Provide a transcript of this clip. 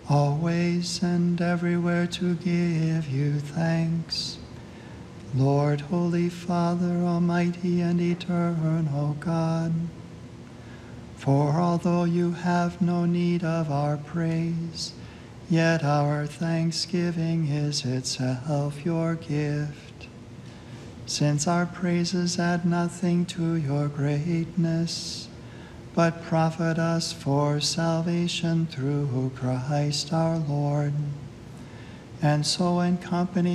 always and everywhere to give you thanks. Lord, Holy Father, Almighty and eternal God, for although you have no need of our praise, yet our thanksgiving is itself your gift. Since our praises add nothing to your greatness, but profit us for salvation through Christ our Lord, and so in company